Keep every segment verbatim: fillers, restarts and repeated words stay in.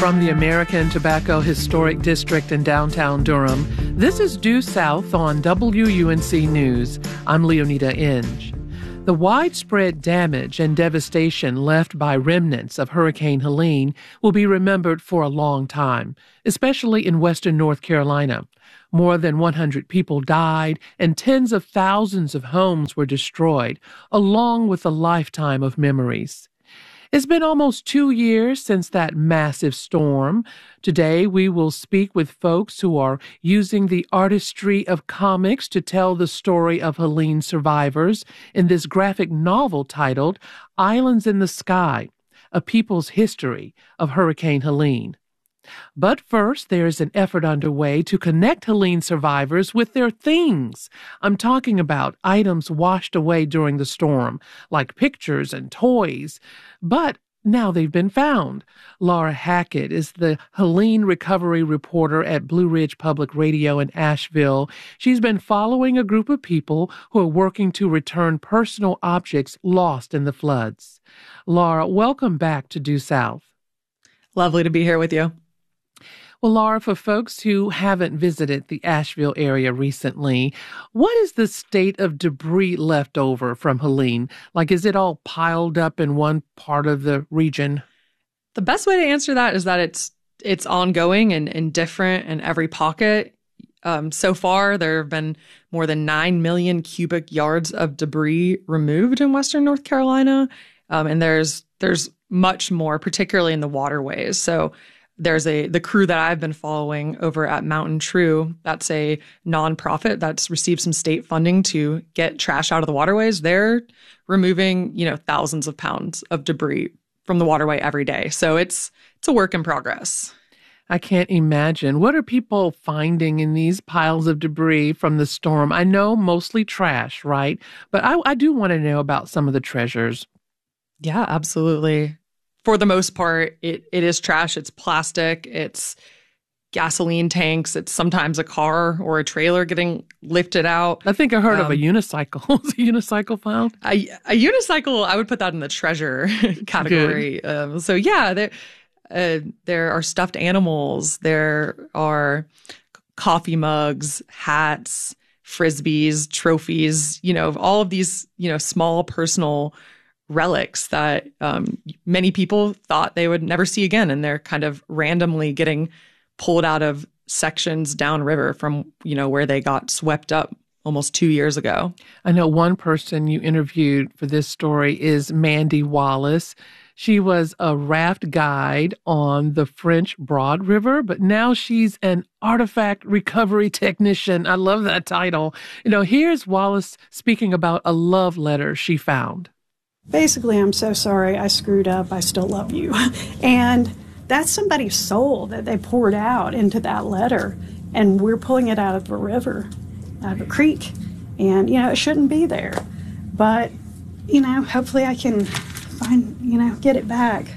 From the American Tobacco Historic District in downtown Durham, this is Due South on W U N C News. I'm Leonida Inge. The widespread damage and devastation left by remnants of Hurricane Helene will be remembered for a long time, especially in western North Carolina. More than one hundred people died and tens of thousands of homes were destroyed, along with a lifetime of memories. It's been almost two years since that massive storm. Today, we will speak with folks who are using the artistry of comics to tell the story of Helene survivors in this graphic novel titled Islands in the Sky, A People's History of Hurricane Helene. But first, there's an effort underway to connect Helene survivors with their things. I'm talking about items washed away during the storm, like pictures and toys. But now they've been found. Laura Hackett is the Helene recovery reporter at Blue Ridge Public Radio in Asheville. She's been following a group of people who are working to return personal objects lost in the floods. Laura, welcome back to Due South. Lovely to be here with you. Well, Laura, for folks who haven't visited the Asheville area recently, what is the state of debris left over from Helene? Like, is it all piled up in one part of the region? The best way to answer that is that it's it's ongoing and, and different in every pocket. Um, so far, there have been more than nine million cubic yards of debris removed in western North Carolina. Um, and there's there's much more, particularly in the waterways. So There's a the crew that I've been following over at Mountain True. That's a nonprofit that's received some state funding to get trash out of the waterways. They're removing, you know, thousands of pounds of debris from the waterway every day. So it's it's a work in progress. I can't imagine. What are people finding in these piles of debris from the storm? I know mostly trash, right? But I, I do want to know about some of the treasures. Yeah, absolutely. For the most part, it it is trash. It's plastic. It's gasoline tanks. It's sometimes a car or a trailer getting lifted out. I think I heard um, of a unicycle. Was a unicycle found? A, a unicycle, I would put that in the treasure category. Um, so yeah, there uh, there are stuffed animals. There are coffee mugs, hats, frisbees, trophies. You know, all of these, you know, small personal relics that um, many people thought they would never see again. And they're kind of randomly getting pulled out of sections downriver from, you know, where they got swept up almost two years ago. I know one person you interviewed for this story is Mandy Wallace. She was a raft guide on the French Broad River, but now she's an artifact recovery technician. I love that title. You know, here's Wallace speaking about a love letter she found. Basically, I'm so sorry I screwed up. I still love you. And that's somebody's soul that they poured out into that letter. And we're pulling it out of a river, out of a creek. And, you know, it shouldn't be there. But, you know, hopefully I can find, you know, get it back.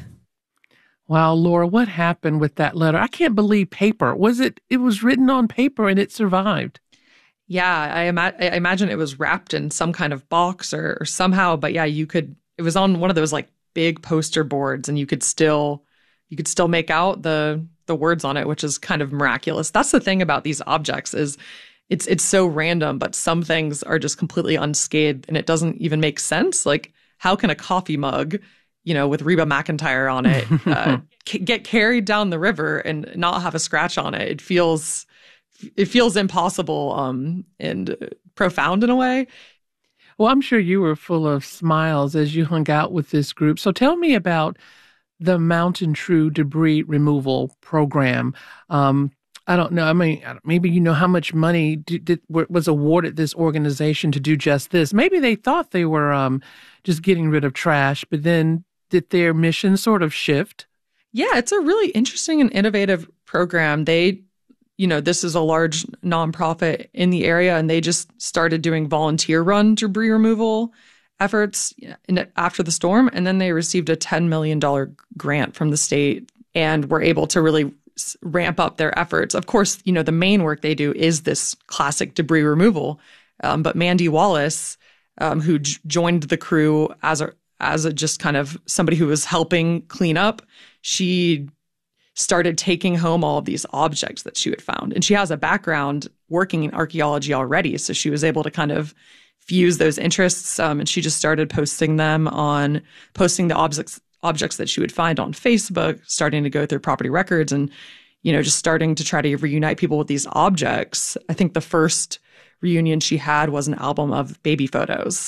Wow, Laura, what happened with that letter? I can't believe paper. Was it, it was written on paper and it survived? Yeah, I, ima- I imagine it was wrapped in some kind of box or, or somehow, but yeah, you could, it was on one of those like big poster boards and you could still, you could still make out the, the words on it, which is kind of miraculous. That's the thing about these objects is it's, it's so random, but some things are just completely unscathed and it doesn't even make sense. Like how can a coffee mug, you know, with Reba McEntire on it, uh, c- get carried down the river and not have a scratch on it? It feels It feels impossible um, and profound in a way. Well, I'm sure you were full of smiles as you hung out with this group. So tell me about the Mountain True debris removal program. Um, I don't know. I mean, maybe you know how much money did, did, was awarded this organization to do just this. Maybe they thought they were um, just getting rid of trash, but then did their mission sort of shift? Yeah, it's a really interesting and innovative program. They You know, this is a large nonprofit in the area, and they just started doing volunteer run debris removal efforts in, after the storm. And then they received a ten million dollars grant from the state and were able to really ramp up their efforts. Of course, you know, the main work they do is this classic debris removal. Um, but Mandy Wallace, um, who j- joined the crew as a as a just kind of somebody who was helping clean up, she started taking home all of these objects that she had found. And she has a background working in archaeology already, so she was able to kind of fuse those interests. Um, and she just started posting them on, posting the objects objects that she would find on Facebook, starting to go through property records and, you know, just starting to try to reunite people with these objects. I think the first reunion she had was an album of baby photos.